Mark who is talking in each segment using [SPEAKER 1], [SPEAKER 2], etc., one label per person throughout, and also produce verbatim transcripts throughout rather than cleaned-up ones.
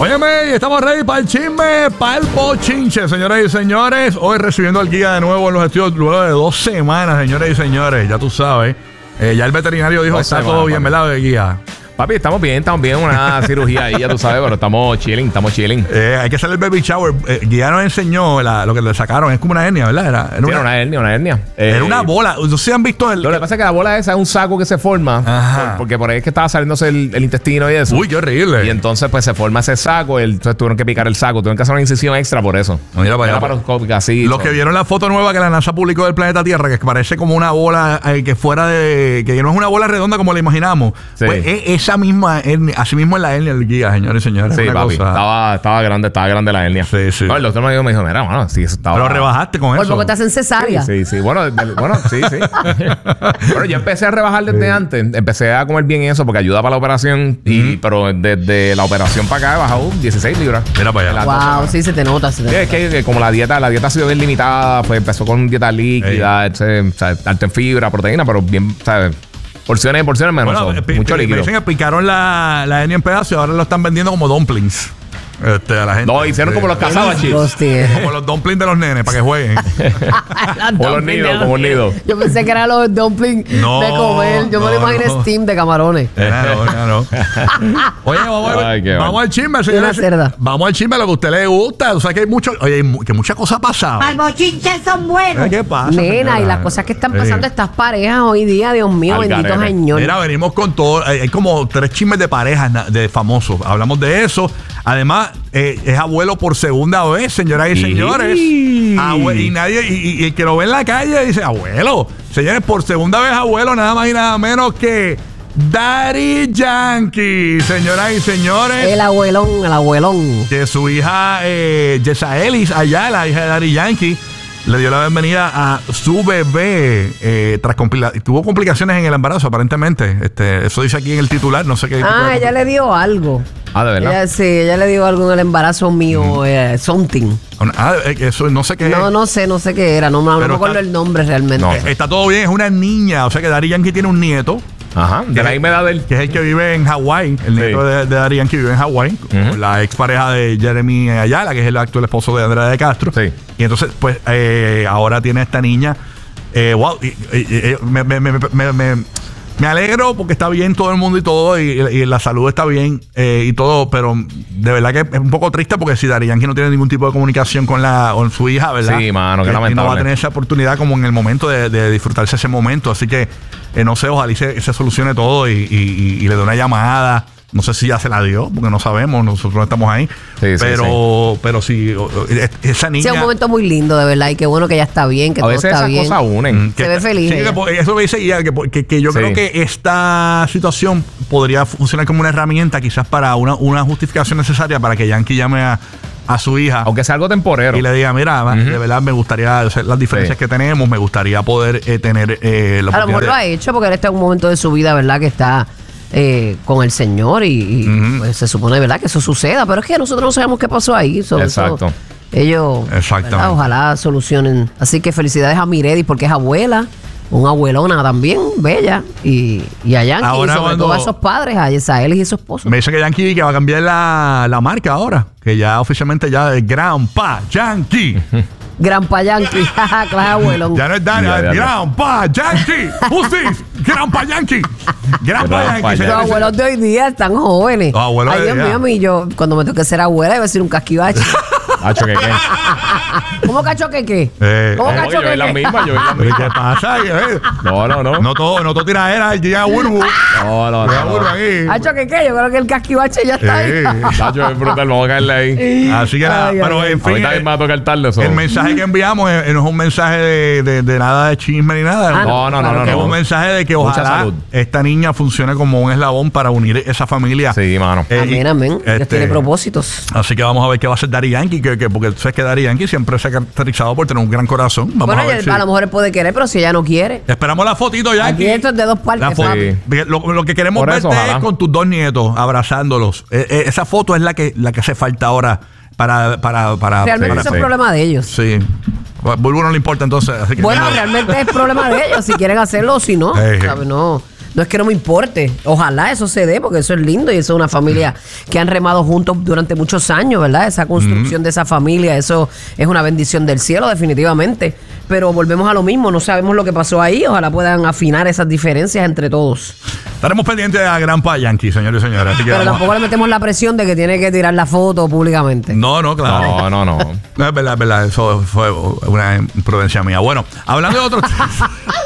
[SPEAKER 1] Óyeme, estamos ready para el chisme, para el bochinche, señoras y señores. Hoy recibiendo al guía de nuevo en los estudios luego de dos semanas, señoras y señores. Ya tú sabes. Eh, ya el veterinario dijo, está todo bien, ¿verdad, guía?
[SPEAKER 2] Papi, estamos bien, estamos bien. Una cirugía ahí, ya tú sabes, pero estamos chilling, estamos chilling.
[SPEAKER 1] Eh, hay que hacer el baby shower. Eh, Guía nos enseñó la, lo que le sacaron. Es como una hernia, ¿verdad? Era, era,
[SPEAKER 2] Sí,
[SPEAKER 1] una,
[SPEAKER 2] era una hernia, una hernia.
[SPEAKER 1] era
[SPEAKER 2] Eh,
[SPEAKER 1] una bola. ¿Ustedes han visto el...?
[SPEAKER 2] Lo que pasa es que la bola esa es un saco que se forma.
[SPEAKER 1] Ajá.
[SPEAKER 2] por- porque por ahí es que estaba saliéndose el, el intestino y eso.
[SPEAKER 1] Uy, qué horrible.
[SPEAKER 2] Y entonces pues se forma ese saco. El, entonces tuvieron que picar el saco. Tuvieron que hacer una incisión extra por eso.
[SPEAKER 1] No, mira para
[SPEAKER 2] Era
[SPEAKER 1] allá.
[SPEAKER 2] laparoscópica, así.
[SPEAKER 1] Los
[SPEAKER 2] todo.
[SPEAKER 1] que vieron la foto nueva que la NASA publicó del planeta Tierra, que parece como una bola eh, que fuera de... que no es una bola redonda como la imaginamos.
[SPEAKER 2] Sí.
[SPEAKER 1] Pues es esa misma hernia, así mismo es la hernia del guía, señores y señores.
[SPEAKER 2] Sí,
[SPEAKER 1] Una
[SPEAKER 2] papi.
[SPEAKER 1] cosa-
[SPEAKER 2] Estaba, estaba grande, estaba grande la hernia.
[SPEAKER 1] Sí, sí.
[SPEAKER 2] No, el doctor me dijo, me dijo, mira, bueno, sí, eso estaba...
[SPEAKER 1] Pero rebajaste con
[SPEAKER 3] Por
[SPEAKER 1] eso.
[SPEAKER 3] poco te hacen cesárea.
[SPEAKER 2] Sí, sí. Bueno, de- bueno, sí, sí. Bueno, yo empecé a rebajar desde antes. Empecé a comer bien eso porque ayuda para la operación. Y, pero desde la operación para acá he bajado dieciséis libras.
[SPEAKER 1] Mira para allá.
[SPEAKER 2] La-
[SPEAKER 3] Wow, sí, se te nota. Se te
[SPEAKER 2] Sí,
[SPEAKER 3] nota.
[SPEAKER 2] es que eh, como la dieta, la dieta ha sido bien limitada, pues empezó con dieta líquida, ese, o sea, alto en fibra, proteína, pero bien, ¿sabes? Porciones y porciones menos.
[SPEAKER 1] Bueno,
[SPEAKER 2] so,
[SPEAKER 1] pi-
[SPEAKER 2] mucho
[SPEAKER 1] pi- me
[SPEAKER 2] líquido.
[SPEAKER 1] dicen que picaron la, la hernia en pedazos y ahora lo están vendiendo como dumplings. Este, a la gente.
[SPEAKER 2] No, hicieron
[SPEAKER 1] Sí.
[SPEAKER 2] como los cazaban chips.
[SPEAKER 3] Hostia.
[SPEAKER 1] Como los dumplings de los nenes para que jueguen.
[SPEAKER 3] Las
[SPEAKER 2] Como los
[SPEAKER 3] dumplings
[SPEAKER 2] nidos,
[SPEAKER 3] de
[SPEAKER 2] como un nido.
[SPEAKER 3] Yo pensé que eran los dumplings
[SPEAKER 1] No,
[SPEAKER 3] de comer. Yo me lo
[SPEAKER 1] no,
[SPEAKER 3] imaginé
[SPEAKER 1] no.
[SPEAKER 3] steam de camarones.
[SPEAKER 1] Era, no, era, no. Oye, vamos, a-
[SPEAKER 2] Ay, qué
[SPEAKER 1] vamos
[SPEAKER 2] bueno.
[SPEAKER 1] al chisme,
[SPEAKER 3] Una
[SPEAKER 1] señores.
[SPEAKER 3] cerda.
[SPEAKER 1] Vamos al chisme, lo que a usted le gusta. O sea, que hay mucho, oye, hay mu- que muchas cosas han pasado.
[SPEAKER 4] Al bochinche son buenos.
[SPEAKER 1] ¿Qué pasa?
[SPEAKER 3] Nena,
[SPEAKER 1] señora?
[SPEAKER 3] y las cosas que están
[SPEAKER 1] Sí.
[SPEAKER 3] pasando estas parejas hoy día, Dios mío,
[SPEAKER 2] Al
[SPEAKER 3] bendito
[SPEAKER 2] garete.
[SPEAKER 3] señor.
[SPEAKER 1] Mira, venimos con todo. Hay, hay como tres chismes de parejas na- de famosos. Hablamos de eso. Además, eh, es abuelo por segunda vez, señoras y
[SPEAKER 2] Sí.
[SPEAKER 1] señores. Abue- y nadie, y, y- y el que lo ve en la calle dice, abuelo. Señores, por segunda vez abuelo, nada más y nada menos que Daddy Yankee, señoras y señores.
[SPEAKER 3] El abuelón, el abuelón.
[SPEAKER 1] Que su hija eh, Yesaelis allá, la hija de Daddy Yankee, le dio la bienvenida a su bebé eh, tras compila- tuvo complicaciones en el embarazo aparentemente. Este, eso dice aquí en el titular, no sé qué. tipo
[SPEAKER 3] Ah,
[SPEAKER 1] de-
[SPEAKER 3] ella le dio algo.
[SPEAKER 2] Ah, de verdad.
[SPEAKER 3] Ella, sí, ella le dio algo en el embarazo mío, eh, something.
[SPEAKER 1] Ah, eh, eso no sé qué
[SPEAKER 3] No,
[SPEAKER 1] es.
[SPEAKER 3] no sé, no sé qué era. No, me- no
[SPEAKER 1] Pero
[SPEAKER 3] me acuerdo
[SPEAKER 1] está-
[SPEAKER 3] el nombre realmente.
[SPEAKER 2] No.
[SPEAKER 1] Eh, Está todo bien, es una niña, o sea que Daddy Yankee tiene un nieto.
[SPEAKER 2] Ajá. De la misma edad del.
[SPEAKER 1] Que es el que vive en Hawái, el
[SPEAKER 2] Sí.
[SPEAKER 1] nieto de, de Daddy Yankee vive en Hawái,
[SPEAKER 2] Ujú.
[SPEAKER 1] la expareja de Jeremy Ayala, que es el actual esposo de Andrea de Castro.
[SPEAKER 2] Sí.
[SPEAKER 1] Y entonces, pues, eh, ahora tiene esta niña. Eh, wow, y- y- y- me, me, me, me, me- me alegro porque está bien todo el mundo y todo, y, y la salud está bien eh, y todo, pero de verdad que es un poco triste porque si Daddy Yankee no tiene ningún tipo de comunicación con la con su hija, ¿verdad?
[SPEAKER 2] Sí, mano, qué
[SPEAKER 1] Eh, y no va a
[SPEAKER 2] lamentable.
[SPEAKER 1] tener esa oportunidad como en el momento de, de disfrutarse ese momento. Así que, eh, no sé, ojalá y se, se solucione todo y, y- y- y le dé una llamada. No sé si ya se la dio, porque no sabemos, nosotros no estamos ahí.
[SPEAKER 2] Sí, sí,
[SPEAKER 1] pero, pero sí, o- o- es- esa niña.
[SPEAKER 3] Sí, es un momento muy lindo, de verdad. Y qué bueno que ella está bien, que
[SPEAKER 2] A
[SPEAKER 3] todo
[SPEAKER 2] veces
[SPEAKER 3] está
[SPEAKER 2] esas
[SPEAKER 3] bien.
[SPEAKER 2] cosas unen.
[SPEAKER 1] Mm, que-
[SPEAKER 3] Se ve feliz
[SPEAKER 1] sí, que
[SPEAKER 3] ella.
[SPEAKER 1] po- eso me dice Guía, que, po- que, que yo
[SPEAKER 2] Sí.
[SPEAKER 1] creo que esta situación podría funcionar como una herramienta, quizás para una, una justificación necesaria para que Yankee llame a, a su hija.
[SPEAKER 2] Aunque sea algo temporero.
[SPEAKER 1] Y le diga, mira,
[SPEAKER 2] Ujú.
[SPEAKER 1] de verdad me gustaría, o sea, las diferencias
[SPEAKER 2] Sí.
[SPEAKER 1] que tenemos, me gustaría poder eh, tener eh, la
[SPEAKER 3] A lo mejor
[SPEAKER 1] oportunidad
[SPEAKER 3] lo ha
[SPEAKER 1] de-
[SPEAKER 3] hecho porque él está en un momento de su vida, ¿verdad? Que está eh, con el Señor y, y,
[SPEAKER 1] Ujú.
[SPEAKER 3] pues, se supone, ¿verdad? Que eso suceda. Pero es que nosotros no sabemos qué pasó ahí. So,
[SPEAKER 2] Exacto.
[SPEAKER 3] eso, ellos,
[SPEAKER 1] Exactamente.
[SPEAKER 3] ¿verdad? Ojalá solucionen. Así que felicidades a Miredi porque es abuela, una abuelona también, bella. Y, y a Yankee,
[SPEAKER 1] Ahora
[SPEAKER 3] y sobre
[SPEAKER 1] cuando-
[SPEAKER 3] todo a esos padres, a Yesaelis y su esposo.
[SPEAKER 1] Me dice que Yankee que va a cambiar la, la marca ahora, que ya oficialmente ya es Grandpa Yankee.
[SPEAKER 3] Granpa Yankee, clase abuelón.
[SPEAKER 1] Ya no es Dani,
[SPEAKER 2] Ya,
[SPEAKER 1] es
[SPEAKER 2] ya, ya.
[SPEAKER 1] Grandpa Yankee. Who's this? Grandpa Yankee. Grandpa
[SPEAKER 2] Grandpa
[SPEAKER 1] Yankee.
[SPEAKER 2] Yankee.
[SPEAKER 3] Los
[SPEAKER 1] señores.
[SPEAKER 3] abuelos de hoy día están jóvenes.
[SPEAKER 1] Los abuelos
[SPEAKER 3] Ay,
[SPEAKER 1] de
[SPEAKER 3] Dios
[SPEAKER 1] día.
[SPEAKER 3] mío, a mí, yo cuando me toque ser abuela iba a decir un casquivache.
[SPEAKER 2] Hacho, que qué.
[SPEAKER 3] ¿Cómo cacho que qué?
[SPEAKER 1] Eh,
[SPEAKER 3] ¿Cómo
[SPEAKER 1] eh,
[SPEAKER 3] cacho
[SPEAKER 2] yo
[SPEAKER 3] que
[SPEAKER 2] vi la
[SPEAKER 3] qué?
[SPEAKER 2] misma, yo vi la
[SPEAKER 1] ¿Pero
[SPEAKER 2] misma.
[SPEAKER 1] qué pasa? Eh,
[SPEAKER 2] No, no, no.
[SPEAKER 1] No todo, no todo tiraera, el día Urbu.
[SPEAKER 2] No, no,
[SPEAKER 1] Llega
[SPEAKER 2] no.
[SPEAKER 1] Urbu
[SPEAKER 2] no.
[SPEAKER 1] aquí.
[SPEAKER 3] ¿Cacho que qué? Yo creo que el casquivache ya está
[SPEAKER 1] Eh,
[SPEAKER 3] ahí.
[SPEAKER 2] Hacho, es brutal, vamos a caerle ahí.
[SPEAKER 1] Así que nada,
[SPEAKER 3] Ay,
[SPEAKER 1] pero
[SPEAKER 3] ay,
[SPEAKER 1] en fin,
[SPEAKER 2] Ahorita
[SPEAKER 1] eh,
[SPEAKER 2] me va a tocar tarde eso.
[SPEAKER 1] el mensaje que enviamos eh, no es un mensaje de, de- de nada de chisme ni nada.
[SPEAKER 3] Ah,
[SPEAKER 2] No, no, no, no,
[SPEAKER 1] Es
[SPEAKER 2] no.
[SPEAKER 1] un mensaje de que
[SPEAKER 2] Mucha
[SPEAKER 1] ojalá
[SPEAKER 2] salud.
[SPEAKER 1] esta niña funcione como un eslabón para unir esa familia.
[SPEAKER 2] Sí, mano.
[SPEAKER 1] Eh,
[SPEAKER 3] Amén,
[SPEAKER 1] y-
[SPEAKER 3] amén. Dios
[SPEAKER 1] este,
[SPEAKER 3] tiene propósitos.
[SPEAKER 1] Así que vamos a ver qué va a hacer Daddy Yankee, que, que- porque tú sabes que Daddy Yankee siempre se ha caracterizado por tener un gran corazón. Vamos
[SPEAKER 3] Bueno,
[SPEAKER 1] a ver
[SPEAKER 3] él-
[SPEAKER 1] si-
[SPEAKER 3] a lo mejor él puede querer, pero si ella no quiere.
[SPEAKER 1] Esperamos la fotito, Yankee.
[SPEAKER 3] Aquí esto es de dos partes,
[SPEAKER 1] La foto-
[SPEAKER 3] papi.
[SPEAKER 1] porque Lo, lo que queremos
[SPEAKER 2] Por
[SPEAKER 1] verte
[SPEAKER 2] eso, ojalá.
[SPEAKER 1] es con tus dos nietos abrazándolos. Eh, eh, esa foto es la que, la que hace falta ahora para... para, para
[SPEAKER 3] Realmente
[SPEAKER 1] para-
[SPEAKER 3] eso
[SPEAKER 2] sí.
[SPEAKER 3] es problema de ellos.
[SPEAKER 1] Sí. Bulbo no le importa entonces. Así que
[SPEAKER 3] Bueno,
[SPEAKER 1] no.
[SPEAKER 3] realmente es problema de ellos, si quieren hacerlo o si no.
[SPEAKER 1] Ey, ey.
[SPEAKER 3] ¿sabes? No, no es que no me importe. Ojalá eso se dé, porque eso es lindo y eso es una familia que han remado juntos durante muchos años, ¿verdad? Esa construcción mm. de esa familia, eso es una bendición del cielo, definitivamente. Pero volvemos a lo mismo, no sabemos lo que pasó ahí. Ojalá puedan afinar esas diferencias entre todos.
[SPEAKER 1] Estaremos pendientes de la Granpa Yankee, señores y señoras. Así que
[SPEAKER 3] Pero
[SPEAKER 1] vamos
[SPEAKER 3] tampoco
[SPEAKER 1] a...
[SPEAKER 3] le metemos la presión de que tiene que tirar la foto públicamente.
[SPEAKER 1] No, no, claro.
[SPEAKER 2] No, no, no.
[SPEAKER 1] No, es verdad, es verdad. Eso fue una imprudencia mía. Bueno, hablando de otros temas.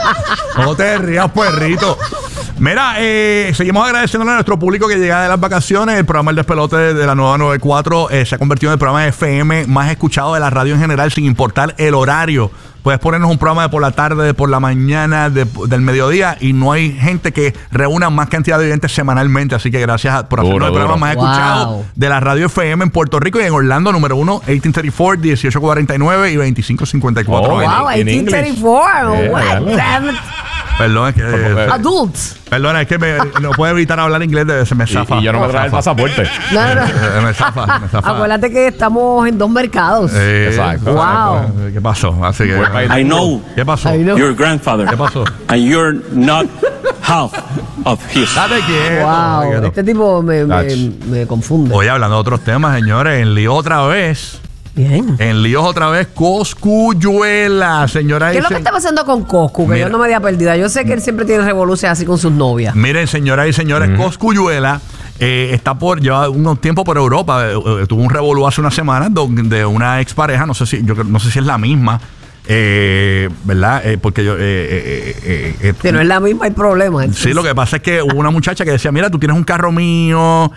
[SPEAKER 1] No te rías, puerrito. Mira, eh, seguimos agradeciéndole a nuestro público que llega de las vacaciones. El programa El Despelote de la nueva noventa y cuatro eh, se ha convertido en el programa F M más escuchado de la radio en general, sin importar el horario. Puedes ponernos un programa de por la tarde, de por la mañana, de, del mediodía, y no hay gente que reúna más cantidad de oyentes semanalmente. Así que gracias a, por hacernos el programa más
[SPEAKER 3] wow.
[SPEAKER 1] escuchado de la radio F M en Puerto Rico y en Orlando, número uno, dieciocho treinta y cuatro, dieciocho cuarenta y nueve y veinticinco cincuenta y cuatro.
[SPEAKER 3] Oh, wow, dieciocho treinta y cuatro. Yeah, what? Damn it.
[SPEAKER 1] Perdón, es que... Eh,
[SPEAKER 3] Adults.
[SPEAKER 1] Perdona, es que me, no puedo evitar hablar inglés, de, se me zafa.
[SPEAKER 2] Y, y yo no me traje el pasaporte.
[SPEAKER 3] No, no.
[SPEAKER 1] me zafa, me zafa.
[SPEAKER 3] Acuérdate que estamos en dos mercados.
[SPEAKER 1] Eh,
[SPEAKER 2] Exacto.
[SPEAKER 3] Wow.
[SPEAKER 1] ¿Qué pasó? Así que,
[SPEAKER 5] I know
[SPEAKER 1] ¿Qué pasó?
[SPEAKER 3] I know.
[SPEAKER 5] your grandfather.
[SPEAKER 1] ¿Qué pasó?
[SPEAKER 5] And you're not half of his.
[SPEAKER 1] Date quieto.
[SPEAKER 3] Wow.
[SPEAKER 1] quieto.
[SPEAKER 3] Este tipo me, me, me confunde.
[SPEAKER 1] Oye, hablando de otros temas, señores, en lío otra vez.
[SPEAKER 3] Bien.
[SPEAKER 1] En líos otra vez, Cosculluela, señora.
[SPEAKER 3] ¿Qué es lo que está pasando con Coscu? Que
[SPEAKER 1] Mira,
[SPEAKER 3] yo no me di perdida. Yo sé que él siempre tiene revoluciones así con sus novias.
[SPEAKER 1] Miren, señoras y señores, uh-huh. Cosculluela eh, está por, lleva unos tiempos por Europa. Eh, eh, tuvo un revolú hace unas semanas de, de una expareja, no sé si, yo no sé si es la misma. Eh, ¿verdad? Eh, porque yo. Eh, eh, eh, eh,
[SPEAKER 3] si no es la misma, hay problemas.
[SPEAKER 1] Sí, lo que pasa es que hubo una muchacha que decía: mira, tú tienes un carro mío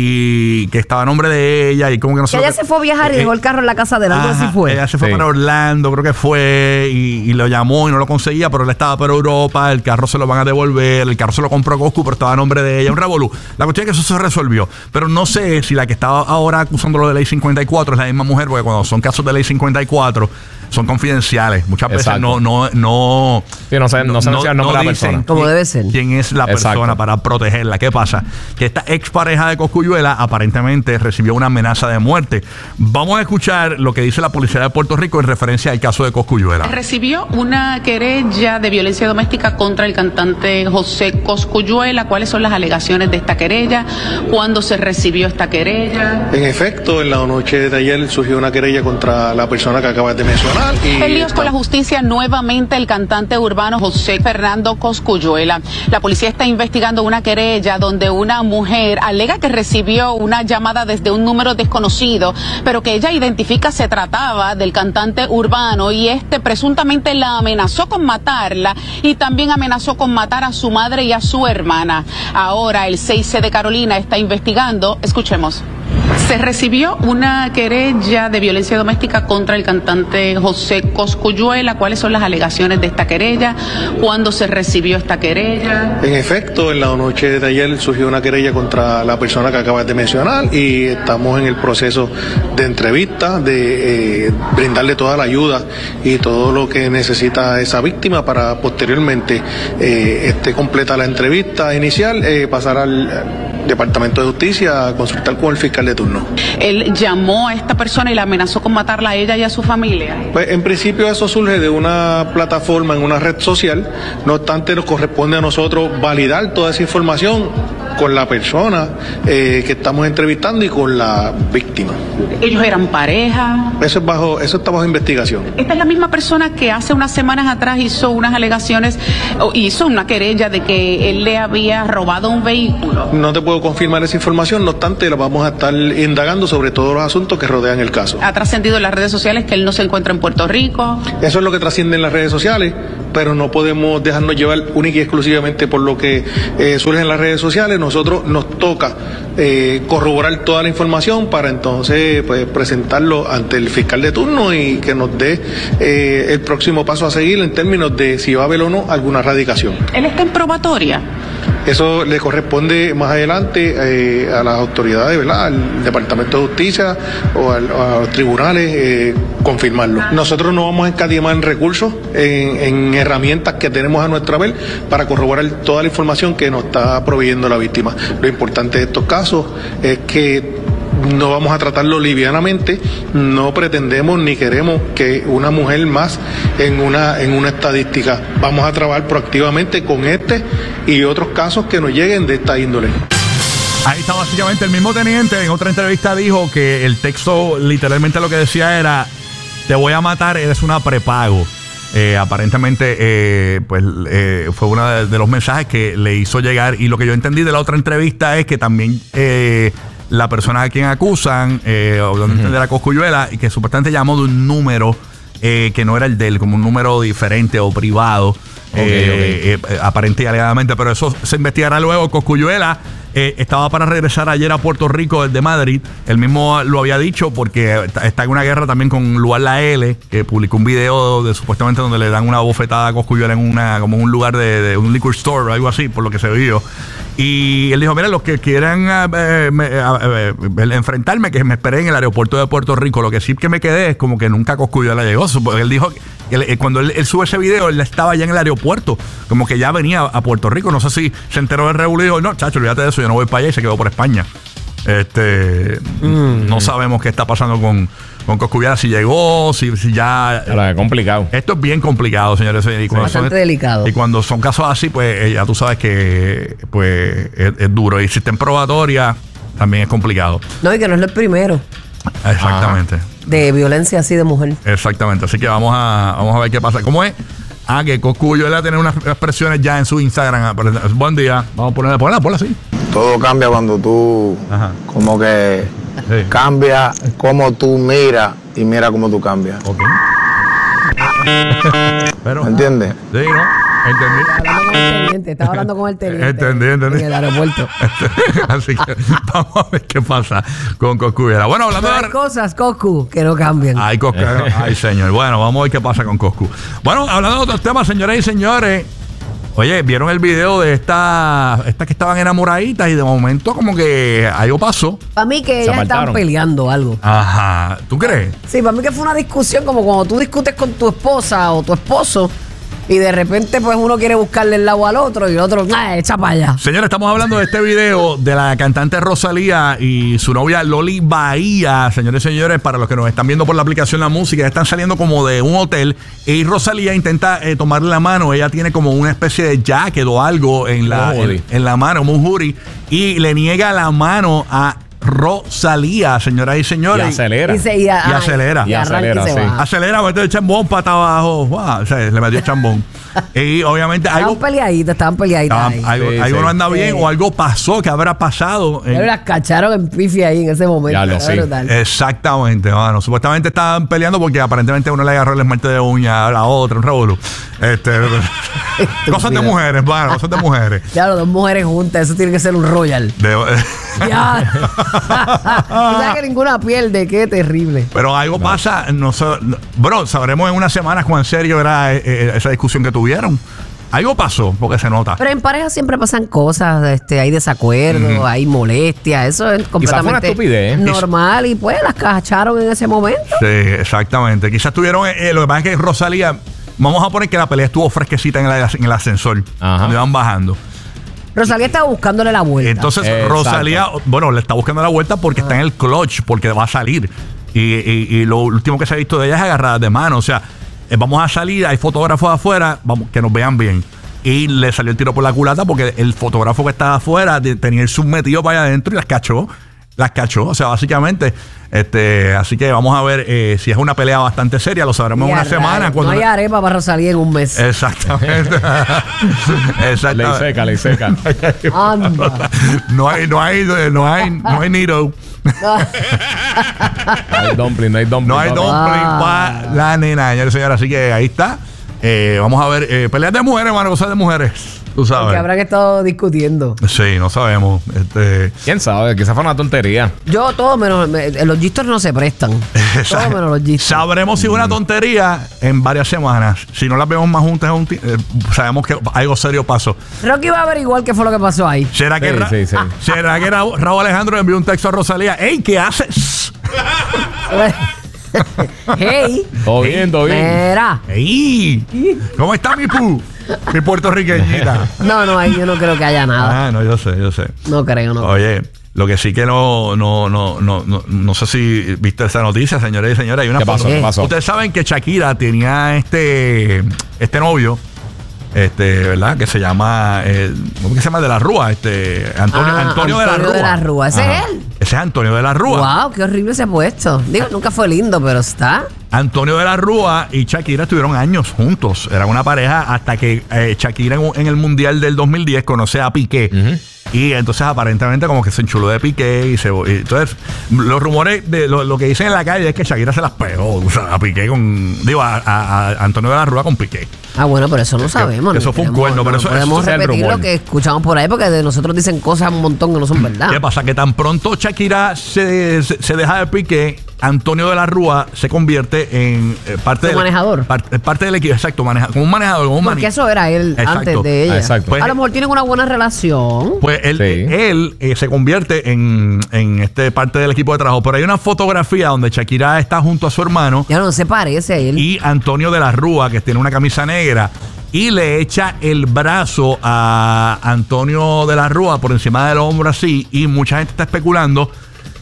[SPEAKER 1] y que estaba a nombre de ella. Y como que no sé.
[SPEAKER 3] Que ella
[SPEAKER 1] que,
[SPEAKER 3] se fue a viajar y
[SPEAKER 1] eh,
[SPEAKER 3] dejó el carro en la casa de él. Algo así fue.
[SPEAKER 1] Ella se fue
[SPEAKER 2] sí.
[SPEAKER 1] para Orlando, creo que fue, y, y lo llamó y no lo conseguía, pero él estaba para Europa. El carro se lo van a devolver. El carro se lo compró Coscu, pero estaba a nombre de ella. Un revolú. La cuestión es que eso se resolvió. Pero no sé si la que estaba ahora acusándolo de ley cincuenta y cuatro es la misma mujer, porque cuando son casos de ley cincuenta y cuatro. Son confidenciales. Muchas veces
[SPEAKER 2] Exacto.
[SPEAKER 1] no, no, no.
[SPEAKER 2] Sí, no se, no, no se menciona el nombre de la persona.
[SPEAKER 3] Como debe ser.
[SPEAKER 1] Quién es la persona
[SPEAKER 2] Exacto.
[SPEAKER 1] para protegerla. ¿Qué pasa? Que esta expareja de Cosculluela aparentemente recibió una amenaza de muerte. Vamos a escuchar lo que dice la policía de Puerto Rico en referencia al caso de Cosculluela.
[SPEAKER 6] Recibió una querella de violencia doméstica contra el cantante José Cosculluela. ¿Cuáles son las alegaciones de esta querella? ¿Cuándo se recibió esta querella?
[SPEAKER 7] En efecto, en la noche de ayer surgió una querella contra la persona que acabas de mencionar. Y
[SPEAKER 6] en líos con la justicia, nuevamente el cantante urbano José Fernando Cosculluela. La policía está investigando una querella donde una mujer alega que recibió una llamada desde un número desconocido, pero que ella identifica se trataba del cantante urbano, y este presuntamente la amenazó con matarla y también amenazó con matar a su madre y a su hermana. Ahora el seis C de Carolina está investigando. Escuchemos. Se recibió una querella de violencia doméstica contra el cantante José Cosculluela. ¿Cuáles son las alegaciones de esta querella? ¿Cuándo se recibió esta querella?
[SPEAKER 7] En efecto, en la noche de ayer surgió una querella contra la persona que acabas de mencionar y estamos en el proceso de entrevista, de eh, brindarle toda la ayuda y todo lo que necesita esa víctima para posteriormente eh, este, completa la entrevista inicial, eh, pasar al Departamento de Justicia a consultar con el fiscal de turno.
[SPEAKER 6] ¿Él llamó a esta persona y la amenazó con matarla a ella y a su familia?
[SPEAKER 7] Pues en principio eso surge de una plataforma en una red social. No obstante, nos corresponde a nosotros validar toda esa información con la persona eh, que estamos entrevistando y con la víctima.
[SPEAKER 6] ¿Ellos eran pareja?
[SPEAKER 7] Eso es bajo, eso está bajo investigación.
[SPEAKER 6] Esta es la misma persona que hace unas semanas atrás hizo unas alegaciones, o hizo una querella de que él le había robado un vehículo.
[SPEAKER 7] No te puedo confirmar esa información, no obstante, la vamos a estar indagando sobre todos los asuntos que rodean el caso.
[SPEAKER 6] Ha trascendido en las redes sociales que él no se encuentra en Puerto Rico.
[SPEAKER 7] Eso es lo que trasciende en las redes sociales, pero no podemos dejarnos llevar única y exclusivamente por lo que eh, surge en las redes sociales. Nosotros nos toca eh, corroborar toda la información para entonces pues, presentarlo ante el fiscal de turno y que nos dé eh, el próximo paso a seguir en términos de si va a haber o no alguna radicación.
[SPEAKER 6] ¿Él está en probatoria?
[SPEAKER 7] Eso le corresponde más adelante eh, a las autoridades, ¿verdad? Al Departamento de Justicia o, al, o a los tribunales eh, confirmarlo. Nosotros no vamos a escatimar en recursos, en, en herramientas que tenemos a nuestra haber para corroborar toda la información que nos está proveyendo la víctima. Lo importante de estos casos es que no vamos a tratarlo livianamente, no pretendemos ni queremos que una mujer más en una, en una estadística. Vamos a trabajar proactivamente con este y otros casos que nos lleguen de esta índole.
[SPEAKER 1] Ahí está básicamente el mismo teniente. En otra entrevista dijo que el texto literalmente lo que decía era: te voy a matar, eres una prepago. Eh, aparentemente eh, pues eh, fue uno de, de los mensajes que le hizo llegar. Y lo que yo entendí de la otra entrevista es que también eh, la persona a quien acusan, eh, o donde uh-huh. entender a Cosculluela, y que supuestamente llamó de un número eh, que no era el de él, como un número diferente o privado. Okay, eh, okay. Eh, aparente y alegadamente, pero eso se investigará luego. Cosculluela eh, estaba para regresar ayer a Puerto Rico desde Madrid. Él mismo lo había dicho porque está en una guerra también con Lugar La L, que publicó un video de supuestamente donde le dan una bofetada a Cosculluela en una como un lugar de, de un liquor store o algo así, por lo que se vio. Y él dijo: mira, los que quieran eh, me, eh, eh, enfrentarme, que me esperen en el aeropuerto de Puerto Rico. Lo que sí que me quedé es como que nunca Cosculluela llegó. Porque él dijo que él, cuando él, él sube ese video, él estaba ya en el aeropuerto, como que ya venía a Puerto Rico. No sé si se enteró del revuelo y dijo: no, chacho, olvídate de eso, yo no voy para allá, y se quedó por España. Este mm. No sabemos qué está pasando con, con Cosculluela, si llegó, si, si ya.
[SPEAKER 2] Claro, es complicado.
[SPEAKER 1] Esto es bien complicado, señores. Y
[SPEAKER 3] sí, bastante
[SPEAKER 1] son,
[SPEAKER 3] delicado.
[SPEAKER 1] Y cuando son casos así, pues eh, ya tú sabes que pues es, es duro. Y si está en probatoria, también es complicado.
[SPEAKER 3] No, y que no es el primero.
[SPEAKER 1] Exactamente.
[SPEAKER 3] Ajá. De violencia así de mujer.
[SPEAKER 1] Exactamente. Así que vamos a, vamos a ver qué pasa. ¿Cómo es? Ah, que Cosculluela tiene unas expresiones ya en su Instagram. Buen día. Vamos a ponerla, ponla, ponla así.
[SPEAKER 8] Todo cambia cuando tú, Ajá. como que sí. cambia cómo tú miras y mira cómo tú cambias.
[SPEAKER 1] Ok. Pero,
[SPEAKER 8] ¿me entiendes?
[SPEAKER 1] Sí, ¿no? Entendí.
[SPEAKER 3] Estaba hablando con el teniente, estaba hablando con el teniente.
[SPEAKER 1] Entendí, entendí.
[SPEAKER 3] En el aeropuerto.
[SPEAKER 1] Así que vamos a ver qué pasa con Cosculluela. Bueno, hablando
[SPEAKER 3] hay
[SPEAKER 1] de
[SPEAKER 3] cosas, Coscu, que no cambian.
[SPEAKER 1] Ay, Coscu, ay, señor. Bueno, vamos a ver qué pasa con Coscu. Bueno, hablando de otros temas, señoras y señores. Oye, ¿vieron el video de estas esta que estaban enamoraditas y de momento como que algo pasó?
[SPEAKER 3] Para mí que ellas estaban peleando algo.
[SPEAKER 1] Ajá. ¿Tú crees?
[SPEAKER 3] Sí, para mí que fue una discusión como cuando tú discutes con tu esposa o tu esposo y de repente pues uno quiere buscarle el lado al otro y el otro, ¡ah, echa para allá!
[SPEAKER 1] Señores, estamos hablando de este video de la cantante Rosalía y su novia Loli Bahía. Señores y señores, para los que nos están viendo por la aplicación La Música, están saliendo como de un hotel y Rosalía intenta eh, tomarle la mano. Ella tiene como una especie de jacket o algo en la, en, en la mano, como un hoodie, y le niega la mano a Rosalía, señoras y señores.
[SPEAKER 2] Y acelera.
[SPEAKER 3] Y, se, y, a,
[SPEAKER 1] y acelera.
[SPEAKER 2] Y acelera, sí.
[SPEAKER 1] Acelera, mete el chambón para abajo. Wow, o sea, le metió el chambón. Y obviamente
[SPEAKER 3] estaban
[SPEAKER 1] algo.
[SPEAKER 3] peleaditos, estaban peleaditos.
[SPEAKER 1] Estaban, algo
[SPEAKER 2] sí,
[SPEAKER 1] algo
[SPEAKER 2] sí.
[SPEAKER 1] no anda bien
[SPEAKER 3] sí.
[SPEAKER 1] o algo pasó que habrá pasado.
[SPEAKER 3] En... las cacharon en pifi ahí en ese momento.
[SPEAKER 2] Ya lo sí.
[SPEAKER 1] Exactamente, bueno. Supuestamente estaban peleando porque aparentemente uno le agarró el esmalte de uña a la otra, un revolú. Este, cosas de mujeres, bueno, cosas de mujeres.
[SPEAKER 3] Claro, dos mujeres juntas, eso tiene que ser un royal. De... ya. Tú sabes que ninguna pierde, qué terrible.
[SPEAKER 1] Pero algo no. pasa, no sé, no, bro, sabremos en unas semanas cuán serio era eh, esa discusión que tuvieron. Algo pasó, porque se nota.
[SPEAKER 3] Pero en pareja siempre pasan cosas, este, hay desacuerdos, uh-huh. hay molestias, eso es completamente
[SPEAKER 2] estupidez, ¿eh?
[SPEAKER 3] normal y pues las cacharon en ese momento.
[SPEAKER 1] Sí, exactamente. Quizás tuvieron, eh, lo que pasa es que Rosalía, vamos a poner que la pelea estuvo fresquecita en el, en el ascensor, Ajá. cuando iban bajando.
[SPEAKER 3] Rosalía estaba buscándole la vuelta.
[SPEAKER 1] Entonces
[SPEAKER 2] Exacto.
[SPEAKER 1] Rosalía, bueno, le está buscando la vuelta porque ah. está en el clutch, porque va a salir. Y, y, y lo último que se ha visto de ella es agarrada de mano. O sea, eh, vamos a salir, hay fotógrafos afuera, vamos, que nos vean bien. Y le salió el tiro por la culata porque el fotógrafo que estaba afuera de, tenía el submetido para allá adentro y las cachó. Las cachó, o sea, básicamente, este, así que vamos a ver eh, si es una pelea bastante seria, lo sabremos en una raro. semana. Cuando
[SPEAKER 3] no hay arepa para Rosalía en un mes.
[SPEAKER 1] Exactamente. Exactamente.
[SPEAKER 2] Ley seca, ley seca.
[SPEAKER 3] Anda.
[SPEAKER 1] No hay, no hay, no hay, no hay Niro.
[SPEAKER 2] No hay dumpling, no hay dumpling.
[SPEAKER 1] No hay dumpling
[SPEAKER 3] ah.
[SPEAKER 1] para la nena, señores y señores. Así que ahí está. Eh, vamos a ver, eh, peleas de mujeres, mano, cosas de mujeres. Tú sabes.
[SPEAKER 3] Que habrán estado discutiendo.
[SPEAKER 1] Sí, no sabemos. Este...
[SPEAKER 2] ¿Quién sabe? Quizás fue una tontería.
[SPEAKER 3] Yo, todo menos. Me, los gistos no se prestan. Todo menos los gistos.
[SPEAKER 1] Sabremos si es una tontería en varias semanas. Si no las vemos más juntas, un t- eh, sabemos que algo serio pasó.
[SPEAKER 3] Rocky va a averiguar qué fue lo que pasó ahí.
[SPEAKER 1] ¿Será que,
[SPEAKER 2] sí,
[SPEAKER 1] Ra-
[SPEAKER 2] sí, sí.
[SPEAKER 1] ¿será que Ra- Raúl Alejandro le envió un texto a Rosalía? ¡Ey, qué haces!
[SPEAKER 3] Hey.
[SPEAKER 2] Todo bien, todo bien.
[SPEAKER 3] Mira.
[SPEAKER 1] ¡Ey! ¿Cómo está mi pu? Mi puertorriqueñita.
[SPEAKER 3] No, no, ahí yo no creo que haya nada.
[SPEAKER 1] Ah, no, yo sé, yo sé.
[SPEAKER 3] No creo, no.
[SPEAKER 1] Oye, Lo que sí que no, no, no, no, no, no sé si viste esa noticia, señores y señores. Hay una
[SPEAKER 2] ¿Qué pasó?
[SPEAKER 1] foto.
[SPEAKER 2] ¿Qué pasó?
[SPEAKER 1] Ustedes saben que Shakira tenía este, este novio, este, ¿verdad? Que se llama, eh, ¿cómo que se llama? De la Rúa, este, Antonio,
[SPEAKER 3] Ah,
[SPEAKER 1] Antonio, de la
[SPEAKER 3] Antonio
[SPEAKER 1] Rúa.
[SPEAKER 3] de la Rúa. ¿Ese
[SPEAKER 1] Ajá.
[SPEAKER 3] es él?
[SPEAKER 1] Ese es Antonio de la Rúa.
[SPEAKER 3] Wow, qué horrible se ha puesto. Digo, nunca fue lindo, pero está.
[SPEAKER 1] Antonio de la Rúa y Shakira estuvieron años juntos. Eran una pareja hasta que eh, Shakira en, en el Mundial del dos mil diez conoce a Piqué.
[SPEAKER 2] Ujú.
[SPEAKER 1] Y entonces aparentemente como que se enchuló de Piqué y se... y entonces los rumores de lo, lo que dicen en la calle es que Shakira se las pegó, o sea, a Piqué con... Digo, a, a- a Antonio de la Rúa con Piqué.
[SPEAKER 3] Ah, bueno, pero eso no sabemos.
[SPEAKER 1] eso
[SPEAKER 3] no
[SPEAKER 1] fue un
[SPEAKER 3] podemos-
[SPEAKER 1] cuerno, pero
[SPEAKER 3] no
[SPEAKER 1] eso-
[SPEAKER 3] podemos
[SPEAKER 2] eso es el
[SPEAKER 3] repetir
[SPEAKER 2] rumor.
[SPEAKER 3] lo que escuchamos por ahí porque de nosotros dicen cosas un montón que no son verdad.
[SPEAKER 1] ¿Qué pasa? Que tan pronto Shakira se, se, se deja de Piqué, Antonio de la Rúa se convierte en eh, parte,
[SPEAKER 3] Su
[SPEAKER 1] del,
[SPEAKER 3] manejador.
[SPEAKER 1] par- eh, parte del equipo. Exacto, maneja, como un manejador, como un
[SPEAKER 3] Porque
[SPEAKER 1] mani-
[SPEAKER 3] eso era él
[SPEAKER 1] Exacto.
[SPEAKER 3] antes de ella.
[SPEAKER 2] Ah, exacto.
[SPEAKER 1] Pues-
[SPEAKER 3] a lo mejor tienen una buena relación.
[SPEAKER 1] Pues él,
[SPEAKER 2] Sí.
[SPEAKER 1] él eh, se convierte en, en este parte del equipo de trabajo. Pero hay una fotografía donde Shakira está junto a su hermano
[SPEAKER 3] Ya no se parece a él.
[SPEAKER 1] y Antonio de la Rúa, que tiene una camisa negra, y le echa el brazo a Antonio de la Rúa por encima del hombro así. Y mucha gente está especulando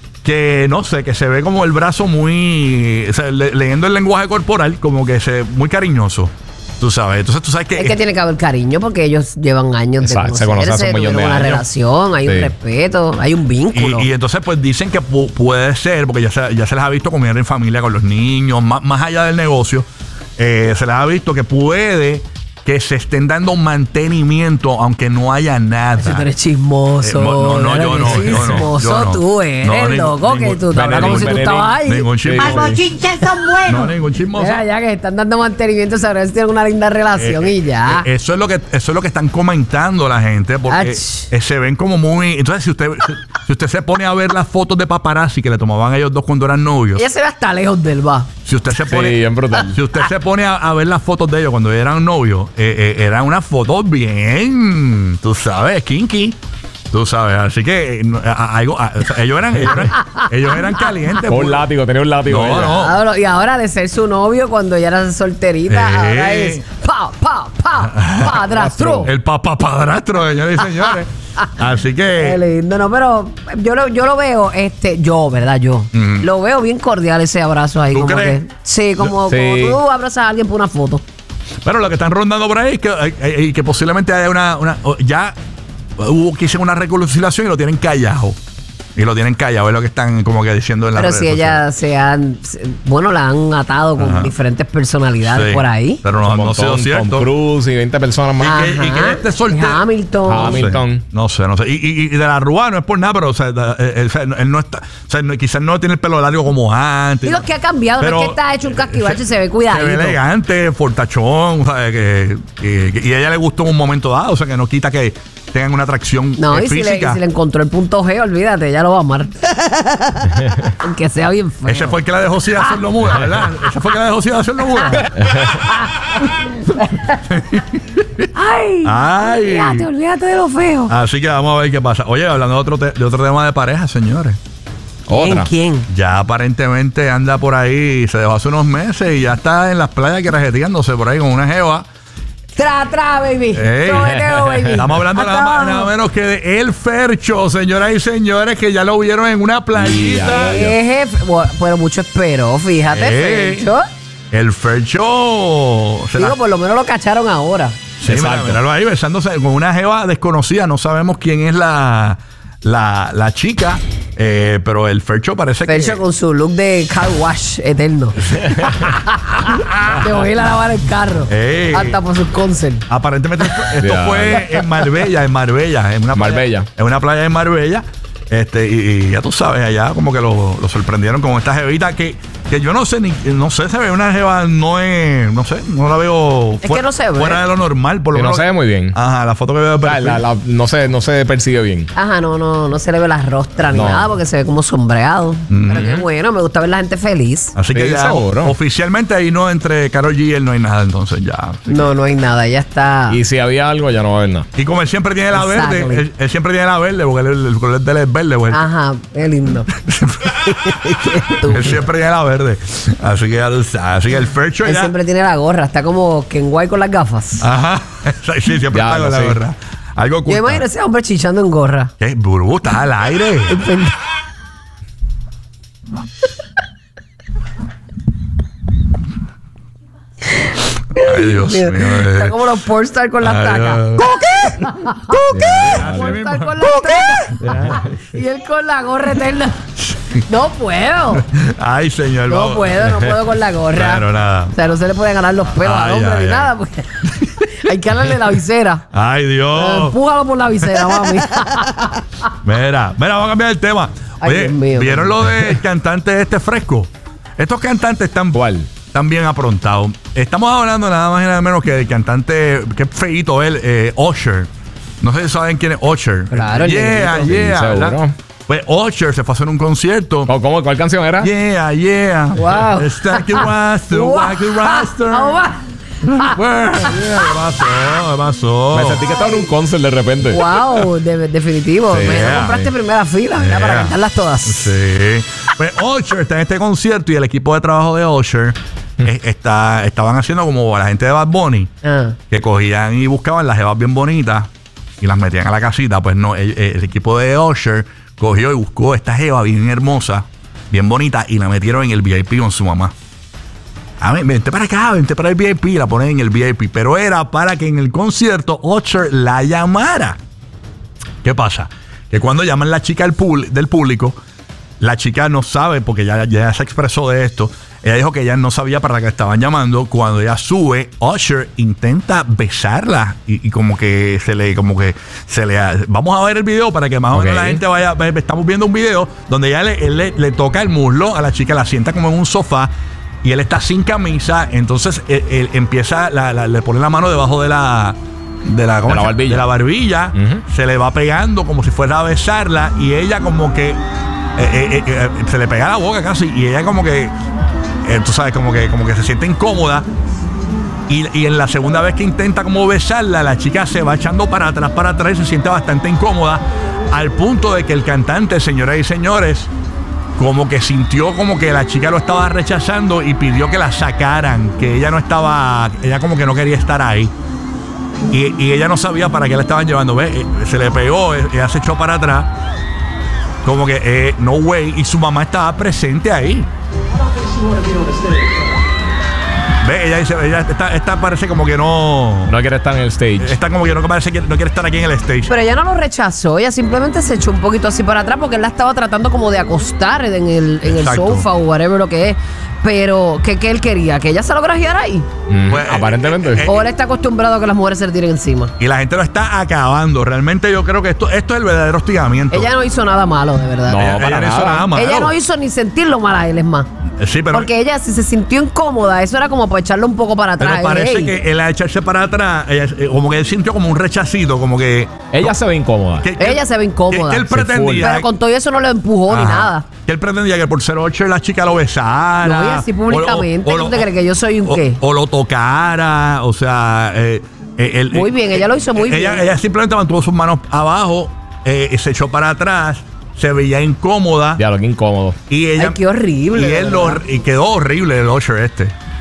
[SPEAKER 1] que, no sé, que se ve como el brazo muy... O sea, le- leyendo el lenguaje corporal, como que se muy cariñoso. Tú sabes. Entonces tú sabes que...
[SPEAKER 3] Es que tiene que haber cariño porque ellos llevan años de
[SPEAKER 2] Exacto, se
[SPEAKER 3] conocerse,
[SPEAKER 2] conocen hace un millón
[SPEAKER 3] tuvieron
[SPEAKER 2] de
[SPEAKER 3] una
[SPEAKER 2] años.
[SPEAKER 3] relación, hay
[SPEAKER 2] Sí.
[SPEAKER 3] un respeto, hay un vínculo.
[SPEAKER 1] Y, y entonces pues dicen que pu- puede ser, porque ya se, ya se les ha visto comer en familia con los niños, más, más allá del negocio, eh, se les ha visto que puede que se estén dando mantenimiento aunque no haya nada.
[SPEAKER 3] Si tú eres chismoso.
[SPEAKER 1] Eh, no, no,
[SPEAKER 3] claro
[SPEAKER 1] yo
[SPEAKER 3] que
[SPEAKER 1] no, yo no,
[SPEAKER 3] chismoso
[SPEAKER 1] yo no.
[SPEAKER 3] tú eres,
[SPEAKER 1] No, ni-
[SPEAKER 3] loco, que
[SPEAKER 1] ningún-
[SPEAKER 3] tú te hablas como si tú
[SPEAKER 2] ningún-
[SPEAKER 3] estabas ahí.
[SPEAKER 1] Ningún
[SPEAKER 2] Sí.
[SPEAKER 1] chismoso.
[SPEAKER 4] Los bochinches son
[SPEAKER 1] No,
[SPEAKER 4] buenos.
[SPEAKER 1] ningún chismoso.
[SPEAKER 3] Mira, ya que están dando mantenimiento, sabrán si tienen una linda relación
[SPEAKER 1] Eh,
[SPEAKER 3] y ya.
[SPEAKER 1] eh, Eso es lo que eso es lo que están comentando la gente porque
[SPEAKER 3] Ach.
[SPEAKER 1] eh, se ven como muy. Entonces si usted si, si usted se pone a ver las fotos de paparazzi que le tomaban a ellos dos cuando eran novios,
[SPEAKER 3] Ella se ve hasta lejos del va.
[SPEAKER 1] si usted se
[SPEAKER 2] Sí,
[SPEAKER 1] pone
[SPEAKER 2] bien brutal.
[SPEAKER 1] si usted se pone a, a ver las fotos de ellos cuando eran novios, eh, eh, eran unas fotos bien, tú sabes, kinky. Tú sabes, así que eh, no, a- a- algo, a- o sea, ellos, eran, ellos, eran, ellos eran calientes.
[SPEAKER 2] Con
[SPEAKER 1] pues.
[SPEAKER 2] un látigo, tenía un látigo.
[SPEAKER 1] No,
[SPEAKER 2] ella.
[SPEAKER 1] no.
[SPEAKER 3] Ahora- y ahora de ser su novio cuando ella era solterita,
[SPEAKER 1] Eh.
[SPEAKER 3] ahora es pa, pa, pa, padrastro.
[SPEAKER 1] El papá padrastro, señores y señores. Así
[SPEAKER 3] Qué
[SPEAKER 1] que
[SPEAKER 3] lindo, no, pero yo lo, yo lo veo, este, yo, ¿verdad? Yo
[SPEAKER 1] Mm.
[SPEAKER 3] lo veo bien cordial ese abrazo ahí.
[SPEAKER 1] ¿Tú
[SPEAKER 3] como
[SPEAKER 1] crees?
[SPEAKER 3] que, sí, como,
[SPEAKER 2] Sí.
[SPEAKER 3] como tú abrazas a alguien por una foto.
[SPEAKER 1] pero lo que están rondando por ahí es que, eh, eh, que posiblemente haya una, una o- ya hubo que hicieron una reconciliación y lo tienen callado. Y lo tienen callado, es lo que están como que diciendo en las
[SPEAKER 3] Pero
[SPEAKER 1] redes
[SPEAKER 3] si ella se han, se- bueno, la han atado con
[SPEAKER 1] Ajá.
[SPEAKER 3] diferentes personalidades
[SPEAKER 1] Sí,
[SPEAKER 3] por ahí.
[SPEAKER 1] Pero no,
[SPEAKER 2] Un
[SPEAKER 1] no ha
[SPEAKER 2] montón,
[SPEAKER 1] sido
[SPEAKER 2] Tom
[SPEAKER 1] cierto.
[SPEAKER 2] Cruise y veinte personas más.
[SPEAKER 1] Y que- y que este soltero-
[SPEAKER 3] Hamilton.
[SPEAKER 2] Ah, Hamilton.
[SPEAKER 1] No sé, no sé. Y, y- y de la Rúa no es por nada, pero o sea, da- él, él- él no está. O sea, no- quizás no tiene el pelo largo como antes.
[SPEAKER 3] Digo que ha cambiado, no es que está hecho un casquivache y se ve cuidadito.
[SPEAKER 1] Se ve elegante, fortachón, o sea, que, que- que- y a ella le gustó en un momento dado, o sea, que no quita que tengan una atracción
[SPEAKER 3] No,
[SPEAKER 1] eh,
[SPEAKER 3] y si, le, y
[SPEAKER 1] física.
[SPEAKER 3] si le encontró el punto G, olvídate, ella lo va a amar. Aunque sea bien feo.
[SPEAKER 1] Ese fue el que la dejó sin hacerlo muda, ¿verdad? Ese fue el que la dejó sin hacerlo muda.
[SPEAKER 3] Ay,
[SPEAKER 1] Ay.
[SPEAKER 3] olvídate, olvídate de lo feo.
[SPEAKER 1] Así que vamos a ver qué pasa. Oye, hablando de otro, te- de otro tema de pareja, señores.
[SPEAKER 2] Otra.
[SPEAKER 3] ¿Quién? ¿Quién?
[SPEAKER 1] Ya aparentemente anda por ahí, se dejó hace unos meses y ya está en las playas querajeteándose por ahí con una jeva.
[SPEAKER 3] Tra, tra, baby.
[SPEAKER 1] Ey.
[SPEAKER 3] Prometeo, baby.
[SPEAKER 1] Estamos hablando
[SPEAKER 3] Hasta
[SPEAKER 1] nada más
[SPEAKER 3] abajo.
[SPEAKER 1] nada menos que de El Fercho, señoras y señores, que ya lo vieron en una playita.
[SPEAKER 3] Eh, jefe, bueno, pero mucho esperó, fíjate,
[SPEAKER 1] Eh,
[SPEAKER 3] Fercho.
[SPEAKER 1] El Fercho. se la-
[SPEAKER 3] Digo, por lo menos lo cacharon ahora.
[SPEAKER 1] Sí, mira,
[SPEAKER 2] Exacto.
[SPEAKER 1] míralo ahí besándose con una jeva desconocida. No sabemos quién es la, la, la chica, eh, pero el Fercho parece
[SPEAKER 3] Fercho
[SPEAKER 1] que.
[SPEAKER 3] con su look de car wash eterno. Te voy a ir a lavar el carro.
[SPEAKER 1] Ey.
[SPEAKER 3] Hasta por sus concerts.
[SPEAKER 1] Aparentemente esto, esto
[SPEAKER 2] Ya.
[SPEAKER 1] fue en Marbella, en Marbella, en una playa,
[SPEAKER 2] Marbella.
[SPEAKER 1] en una playa en Marbella. Este, y, y ya tú sabes, allá como que lo, lo sorprendieron con esta jevita que, que yo no sé ni, no sé, se ve una jeva, no es, no sé, no la veo
[SPEAKER 3] Es que no se ve.
[SPEAKER 1] fuera de lo normal, por lo
[SPEAKER 2] Que no
[SPEAKER 1] menos.
[SPEAKER 2] se ve muy bien.
[SPEAKER 1] Ajá, la foto que veo de
[SPEAKER 2] O sea,
[SPEAKER 1] perfil.
[SPEAKER 2] la- la- no, se, no se percibe bien.
[SPEAKER 3] Ajá, no, no, no se le ve la rostra ni
[SPEAKER 2] No.
[SPEAKER 3] nada porque se ve como sombreado.
[SPEAKER 1] Mm.
[SPEAKER 3] Pero qué bueno, me gusta ver la gente feliz.
[SPEAKER 1] Así que
[SPEAKER 2] Sí,
[SPEAKER 1] ya
[SPEAKER 2] seguro.
[SPEAKER 1] oficialmente ahí no, entre Karol G y él no hay nada, entonces ya.
[SPEAKER 3] No, no hay nada, ya está.
[SPEAKER 2] Y si había algo, ya no va a haber nada.
[SPEAKER 1] Y como él siempre tiene la
[SPEAKER 3] Exactly.
[SPEAKER 1] verde, él, él siempre tiene la verde, porque él- el color de él es verde, pues.
[SPEAKER 3] Ajá, qué lindo.
[SPEAKER 1] Él siempre tiene la verde. Así que ya tú sabes. Así que el Fercho
[SPEAKER 3] Él
[SPEAKER 1] ya.
[SPEAKER 3] siempre tiene la gorra, está como Ken White con las gafas.
[SPEAKER 1] Ajá. Sí, siempre
[SPEAKER 2] Ya,
[SPEAKER 1] está con
[SPEAKER 2] no
[SPEAKER 1] la
[SPEAKER 2] sé.
[SPEAKER 1] gorra. Algo
[SPEAKER 3] Yo
[SPEAKER 1] oculta.
[SPEAKER 3] imagino ese hombre chichando en gorra.
[SPEAKER 1] ¿Qué? Burbu, estás al aire. Ay, Dios mío.
[SPEAKER 3] Está como los pornstar con las
[SPEAKER 1] Ay,
[SPEAKER 3] tacas.
[SPEAKER 1] Dios.
[SPEAKER 3] Pornstar con las tacas. Y él con la gorra eterna. No puedo.
[SPEAKER 1] Ay, señor.
[SPEAKER 3] No
[SPEAKER 1] vamos.
[SPEAKER 3] puedo, no puedo con la gorra.
[SPEAKER 1] Claro, nada.
[SPEAKER 3] O sea, no se le pueden ganar los pelos
[SPEAKER 1] Ay,
[SPEAKER 3] al hombre
[SPEAKER 1] ay,
[SPEAKER 3] ni
[SPEAKER 1] ay.
[SPEAKER 3] nada. Porque hay que darle la visera.
[SPEAKER 1] Ay, Dios.
[SPEAKER 3] Empújalo por la visera, mami.
[SPEAKER 1] Mira, mira, vamos a cambiar el tema.
[SPEAKER 3] Ay,
[SPEAKER 1] Oye,
[SPEAKER 3] Dios mío.
[SPEAKER 1] ¿vieron lo del cantante este fresco? Estos cantantes están,
[SPEAKER 2] ¿Cuál?
[SPEAKER 1] están bien aprontados. Estamos hablando nada más y nada menos que del cantante, que feíto él, eh, Usher. No sé si saben quién es Usher.
[SPEAKER 3] Claro, el
[SPEAKER 1] Yeah,
[SPEAKER 3] negrito.
[SPEAKER 1] yeah,
[SPEAKER 2] Sí,
[SPEAKER 1] ¿verdad?
[SPEAKER 2] seguro.
[SPEAKER 1] Pues Usher se fue a hacer un concierto.
[SPEAKER 2] ¿Cómo, cómo- ¿Cuál canción era?
[SPEAKER 1] Yeah, yeah.
[SPEAKER 3] Wow.
[SPEAKER 1] Stack your roster,
[SPEAKER 3] Wow.
[SPEAKER 1] whack your roster.
[SPEAKER 3] Ah, va.
[SPEAKER 1] Well, yeah, ¿qué pasó? ¿Qué pasó?
[SPEAKER 2] Me sentí que estaba en un concert de repente.
[SPEAKER 3] Wow, de- definitivo.
[SPEAKER 1] Sí,
[SPEAKER 3] Me
[SPEAKER 1] yeah.
[SPEAKER 3] compraste primera fila, ¿verdad? Para
[SPEAKER 1] Yeah.
[SPEAKER 3] cantarlas todas.
[SPEAKER 1] Sí. Pues Usher está en este concierto y el equipo de trabajo de Usher eh, está, estaban haciendo como la gente de Bad Bunny,
[SPEAKER 3] Ah.
[SPEAKER 1] que cogían y buscaban las jevas bien bonitas y las metían a la casita. Pues no, el, el equipo de Usher cogió y buscó esta jeva bien hermosa, bien bonita, y la metieron en el V I P con su mamá. A ver, vente para acá, vente para el V I P, la ponen en el V I P. Pero era para que en el concierto Usher la llamara. ¿Qué pasa? Que cuando llaman la chica del, pub- del público, la chica no sabe, porque ya, ya se expresó de esto. Ella dijo que ella no sabía para qué estaban llamando. Cuando ella sube, Usher intenta besarla y, y como que se le, como que se le. Vamos a ver el video para que más o menos
[SPEAKER 2] Ok.
[SPEAKER 1] la gente vaya. Estamos viendo un video donde ella le, él le, le toca el muslo a la chica, la sienta como en un sofá y él está sin camisa. Entonces él, él empieza, la- la- le pone la mano debajo de la. De la, ¿cómo
[SPEAKER 2] De la
[SPEAKER 1] se-
[SPEAKER 2] barbilla.
[SPEAKER 1] de la barbilla,
[SPEAKER 2] Ujú.
[SPEAKER 1] se le va pegando como si fuera a besarla y ella como que eh, eh, eh, eh, se le pega la boca casi y ella como que eh, tú sabes como que como que se siente incómoda y, y en la segunda vez que intenta como besarla la chica se va echando para atrás para atrás y se siente bastante incómoda al punto de que el cantante, señoras y señores, como que sintió como que la chica lo estaba rechazando y pidió que la sacaran, que ella no estaba, ella como que no quería estar ahí. Y, y ella no sabía para qué la estaban llevando. ¿Ves? Eh, Se le pegó, eh, ella se echó para atrás. Como que, eh, no way. Y su mamá estaba presente ahí. ¿Ves? Ella dice, ella esta, esta parece como que no.
[SPEAKER 2] No quiere estar en el stage.
[SPEAKER 1] Está como que no parece que no quiere estar aquí en el stage.
[SPEAKER 3] Pero ella no lo rechazó, ella simplemente se echó un poquito así para atrás porque él la estaba tratando como de acostar en el, en el
[SPEAKER 1] Exacto.
[SPEAKER 3] sofá o whatever lo que es. Pero, ¿qué, qué él quería? ¿Que ella se lo grajeara ahí?
[SPEAKER 2] Mm,
[SPEAKER 1] Pues, eh,
[SPEAKER 2] aparentemente.
[SPEAKER 1] eh,
[SPEAKER 3] ¿O él está acostumbrado a que las mujeres se le tiren encima?
[SPEAKER 1] Y la gente lo está acabando. Realmente yo creo que esto, esto es el verdadero hostigamiento.
[SPEAKER 3] Ella no hizo nada malo, de verdad.
[SPEAKER 2] No,
[SPEAKER 1] Ella-
[SPEAKER 2] para
[SPEAKER 1] ella no hizo
[SPEAKER 2] nada.
[SPEAKER 1] nada malo.
[SPEAKER 3] Ella no hizo ni sentirlo mal a él, es más.
[SPEAKER 1] Eh, Sí, pero.
[SPEAKER 3] Porque ella, si se sintió incómoda, eso era como para echarlo un poco para atrás.
[SPEAKER 1] Pero parece
[SPEAKER 3] Ey.
[SPEAKER 1] que él a echarse para atrás, ella, eh, como que él sintió como un rechacito, como que.
[SPEAKER 2] Ella se ve incómoda.
[SPEAKER 1] que- que-
[SPEAKER 3] Ella se ve incómoda.
[SPEAKER 1] Que, que él
[SPEAKER 2] Sí, full.
[SPEAKER 1] pretendía.
[SPEAKER 3] Pero con todo eso no lo empujó ni
[SPEAKER 1] Ajá.
[SPEAKER 3] nada.
[SPEAKER 1] Que él pretendía que por ser Usher la chica lo besara.
[SPEAKER 3] No, y así públicamente, ¿tú te crees que yo soy un
[SPEAKER 1] o-
[SPEAKER 3] qué?
[SPEAKER 1] O lo tocara, o sea. eh, eh, él-
[SPEAKER 3] Muy
[SPEAKER 1] eh,
[SPEAKER 3] bien, ella lo hizo muy
[SPEAKER 1] ella,
[SPEAKER 3] bien.
[SPEAKER 1] Ella simplemente mantuvo sus manos abajo, eh, y se echó para atrás, se veía incómoda.
[SPEAKER 2] Ya, lo que incómodo.
[SPEAKER 1] Y ella,
[SPEAKER 3] Ay, qué horrible,
[SPEAKER 1] Y
[SPEAKER 3] de
[SPEAKER 1] él lo,
[SPEAKER 3] verdad.
[SPEAKER 1] y quedó horrible el Usher este.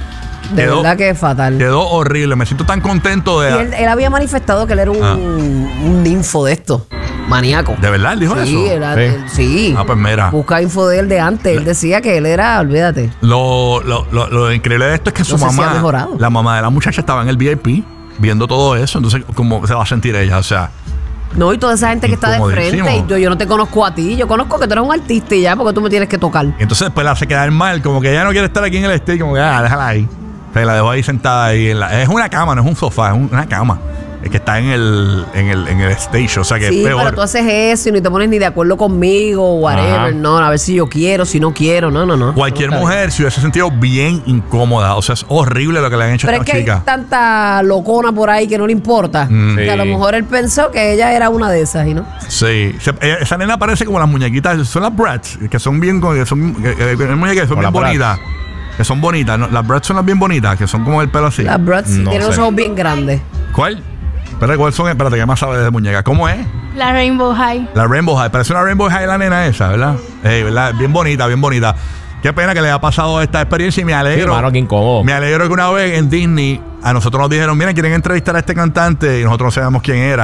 [SPEAKER 3] De
[SPEAKER 1] Quedó-
[SPEAKER 3] verdad que es fatal.
[SPEAKER 1] Quedó horrible. Me siento tan contento de.
[SPEAKER 3] Y él, él había manifestado que él era un,
[SPEAKER 1] Ah.
[SPEAKER 3] un ninfo de esto, maníaco.
[SPEAKER 1] ¿De verdad él dijo
[SPEAKER 3] Sí,
[SPEAKER 1] eso?
[SPEAKER 3] era-
[SPEAKER 2] Sí.
[SPEAKER 3] él- sí.
[SPEAKER 1] Ah, pues mira.
[SPEAKER 3] Busca info de él de antes. Él decía que él era, olvídate.
[SPEAKER 1] Lo, lo, lo, lo increíble de esto es que su
[SPEAKER 3] No sé si
[SPEAKER 1] mamá,
[SPEAKER 3] ha mejorado.
[SPEAKER 1] la mamá de la muchacha estaba en el V I P viendo todo eso. Entonces, ¿cómo se va a sentir ella? O sea,
[SPEAKER 3] No, y toda esa gente que está de
[SPEAKER 1] Incomodísimo.
[SPEAKER 3] frente. Y yo, yo no te conozco a ti. Yo conozco que tú eres un artista y ya, porque tú me tienes que tocar.
[SPEAKER 1] y entonces después la hace quedar mal, como que ella no quiere estar aquí en el stage, como que, ah, déjala ahí. O sea, la dejó ahí sentada ahí. En la, es una cama, no es un sofá, es un- una cama. Es que está en el, en el, en el stage, o sea que
[SPEAKER 3] Sí,
[SPEAKER 1] es peor.
[SPEAKER 3] pero tú haces eso y ni te pones ni de acuerdo conmigo, whatever.
[SPEAKER 2] Ajá.
[SPEAKER 3] No, a ver si yo quiero, si no quiero. No, no, no.
[SPEAKER 1] Cualquier
[SPEAKER 3] No está bien.
[SPEAKER 1] mujer se hubiese sentido bien incómoda. O sea, es horrible lo que le han hecho
[SPEAKER 3] Pero
[SPEAKER 1] a
[SPEAKER 3] es
[SPEAKER 1] esta
[SPEAKER 3] que
[SPEAKER 1] chica.
[SPEAKER 3] hay tanta locona por ahí que no le importa.
[SPEAKER 1] Mm.
[SPEAKER 3] Que a lo
[SPEAKER 2] Sí.
[SPEAKER 3] mejor él pensó que ella era una de esas, ¿y no?
[SPEAKER 1] Sí, Se- ella- esa nena parece como las muñequitas, son las Bratz, que son bien, que son, que, que- que- muñecas que son
[SPEAKER 2] Como
[SPEAKER 1] bien
[SPEAKER 2] las Bratz.
[SPEAKER 1] bonitas, que son bonitas, ¿no? Las Bratz son las bien bonitas, que son como el pelo así.
[SPEAKER 3] Las Bratz
[SPEAKER 2] No
[SPEAKER 3] tienen
[SPEAKER 2] sé.
[SPEAKER 3] los ojos bien grandes.
[SPEAKER 1] ¿Cuál? Espérate, ¿cuál son? Espérate, que más sabe de muñeca. ¿Cómo es?
[SPEAKER 4] La Rainbow High.
[SPEAKER 1] La Rainbow High. Parece una Rainbow High la nena esa, ¿verdad? Eh, ¿verdad? Bien bonita, bien bonita. Qué pena que le haya pasado esta experiencia y me
[SPEAKER 2] Sí,
[SPEAKER 1] alegro.
[SPEAKER 2] mano, qué incómodo.
[SPEAKER 1] Me alegro que una vez en Disney a nosotros nos dijeron, miren, quieren entrevistar a este cantante y nosotros no sabíamos quién era.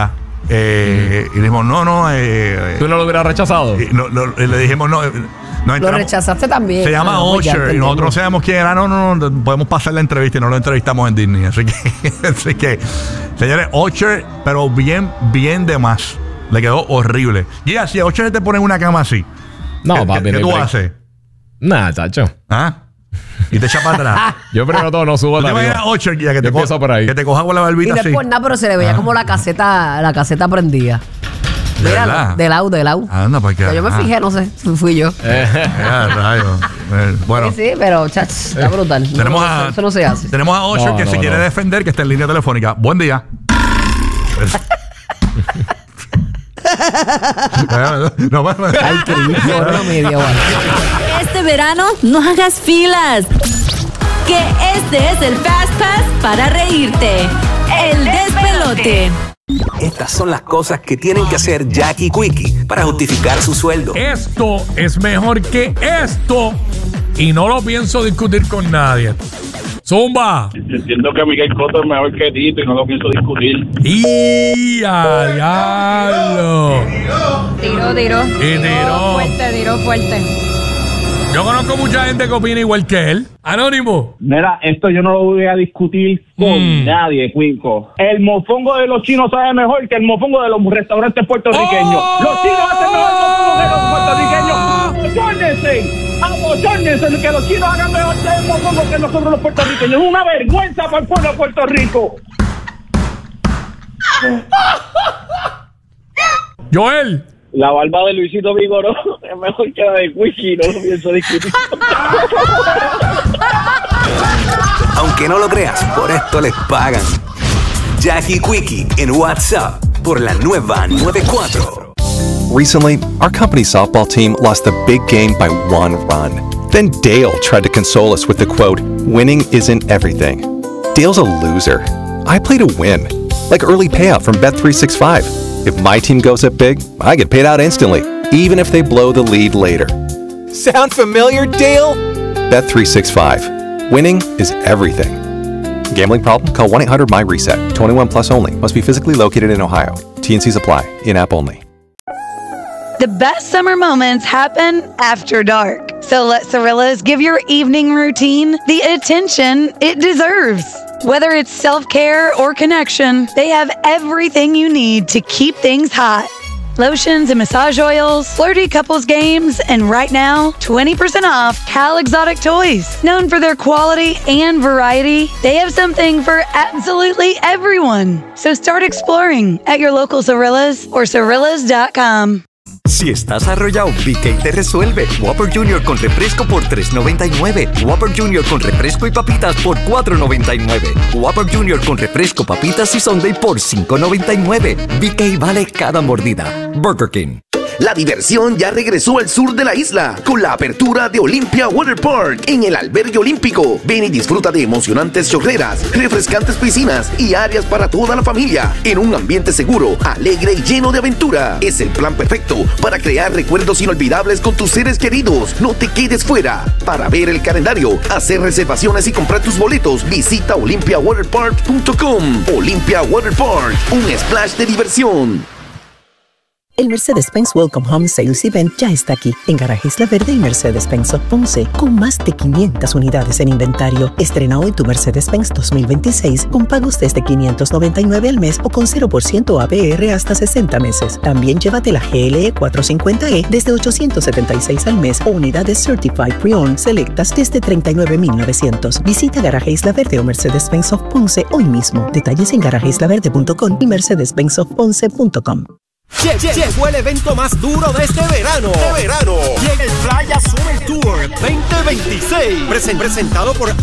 [SPEAKER 1] Eh, mm. Y dijimos, no, no. Eh,
[SPEAKER 2] ¿Tú no lo hubieras rechazado?
[SPEAKER 1] Y no, lo, le dijimos, no.
[SPEAKER 3] Lo rechazaste también.
[SPEAKER 1] Se llama
[SPEAKER 3] no,
[SPEAKER 1] Usher y nosotros no sabemos quién era. No, no, no. Podemos pasar la entrevista y no lo entrevistamos en Disney. Así que, así que señores, Usher, pero bien, bien de más. Le quedó horrible. Y así, a Usher te ponen una cama así.
[SPEAKER 2] No,
[SPEAKER 1] ¿Qué,
[SPEAKER 2] papi.
[SPEAKER 1] ¿qué, ¿qué tú haces?
[SPEAKER 2] Nada, chacho.
[SPEAKER 1] ¿Ah? Y te echa para atrás.
[SPEAKER 2] Yo primero todo no subo a
[SPEAKER 1] la vida. Usher, ya que te,
[SPEAKER 2] co por ahí.
[SPEAKER 1] que te coja con la barbita
[SPEAKER 3] y no
[SPEAKER 1] así.
[SPEAKER 3] es por nada, pero se le veía ah. como la caseta, la caseta prendida.
[SPEAKER 1] ¿De
[SPEAKER 3] Mira,
[SPEAKER 1] verdad?
[SPEAKER 3] de lado, de lado.
[SPEAKER 1] Anda, pues que.
[SPEAKER 3] Yo me fijé, no sé, fui yo.
[SPEAKER 1] Eh, rayo. Eh, bueno.
[SPEAKER 3] Sí, sí, pero chach, está brutal.
[SPEAKER 1] Tenemos
[SPEAKER 3] no,
[SPEAKER 1] a,
[SPEAKER 3] eso no se hace.
[SPEAKER 1] Tenemos a Usher
[SPEAKER 2] no,
[SPEAKER 1] que
[SPEAKER 2] no,
[SPEAKER 1] se
[SPEAKER 2] no.
[SPEAKER 1] quiere defender, que está en línea telefónica. Buen día. no, no, no.
[SPEAKER 3] Ay, qué rico, no media, bueno.
[SPEAKER 9] Este verano no hagas filas. Que este es el Fast Pass para reírte. El despelote.
[SPEAKER 10] Estas son las cosas que tienen que hacer Jackie Quickie para justificar su sueldo.
[SPEAKER 11] Esto es mejor que esto y no lo pienso discutir con nadie. Zumba.
[SPEAKER 12] Entiendo que Miguel Cotto es mejor que Tito y no lo pienso discutir.
[SPEAKER 11] ¡Y a diablo!
[SPEAKER 13] Tiró, tiró.
[SPEAKER 11] Y tiró.
[SPEAKER 13] Fuerte, tiró fuerte.
[SPEAKER 11] Yo conozco mucha gente que opina igual que él. Anónimo.
[SPEAKER 12] Mira, esto yo no lo voy a discutir con mm. nadie, Cuico. El mofongo de los chinos sabe mejor que el mofongo de los restaurantes puertorriqueños. ¡Oh! Los chinos hacen mejor mofongo que los puertorriqueños. ¡Amochónense! ¡Amochónense! Que los chinos hagan mejor el mofongo que nosotros los puertorriqueños. Es una vergüenza para el pueblo de Puerto Rico.
[SPEAKER 11] Joel.
[SPEAKER 12] La barba de Luisito Vigoró es mejor que la de Quickie, no lo pienso discutir.
[SPEAKER 10] Aunque no lo creas, por esto les pagan. Jackie Quickie en WhatsApp por la nueva noventa y cuatro.
[SPEAKER 14] Recently, our company softball team lost the big game by one run. Then Dale tried to console us with the quote, "Winning isn't everything." Dale's a loser. I play to win, like early payout from Bet three sixty-five. If my team goes up big, I get paid out instantly, even if they blow the lead later. Sound familiar, Dale? Bet three sixty-five. Winning is everything. Gambling problem? Call one eight hundred M Y RESET. twenty-one plus only. Must be physically located in Ohio. T and Cs apply. In-app only.
[SPEAKER 15] The best summer moments happen after dark. So let Cirillas give your evening routine the attention it deserves. Whether it's self-care or connection, they have everything you need to keep things hot. Lotions and massage oils, flirty couples games, and right now, twenty percent off Cal Exotic Toys. Known for their quality and variety, they have something for absolutely everyone. So start exploring at your local Cirillas or Cirillas dot com.
[SPEAKER 16] Si estás arrollado, B K te resuelve. Whopper Junior con refresco por tres noventa y nueve. Whopper Junior con refresco y papitas por cuatro noventa y nueve. Whopper Junior con refresco, papitas y sundae por cinco noventa y nueve. B K vale cada mordida. Burger King.
[SPEAKER 17] La diversión ya regresó al sur de la isla con la apertura de Olympia Water Park en el albergue olímpico. Ven y disfruta de emocionantes chorreras, refrescantes piscinas y áreas para toda la familia en un ambiente seguro, alegre y lleno de aventura. Es el plan perfecto para crear recuerdos inolvidables con tus seres queridos. No te quedes fuera. Para ver el calendario, hacer reservaciones y comprar tus boletos, visita olympia water park punto com. Olympia Water Park, un splash de diversión.
[SPEAKER 18] El Mercedes-Benz Welcome Home Sales Event ya está aquí en Garaje Isla Verde y Mercedes-Benz of Ponce con más de quinientas unidades en inventario. Estrena hoy tu Mercedes-Benz dos mil veintiséis con pagos desde quinientos noventa y nueve al mes o con cero por ciento A P R hasta sesenta meses. También llévate la G L E cuatrocientos cincuenta E desde ochocientos setenta y seis al mes o unidades Certified Pre-Owned selectas desde treinta y nueve mil novecientos. Visita Garaje Isla Verde o Mercedes-Benz of Ponce hoy mismo. Detalles en garaje isla verde punto com y mercedes benz of ponce punto com.
[SPEAKER 19] Llegó el evento más duro de este verano. De verano. Llega el Playa Summer Tour veinte veintiséis. Presentado por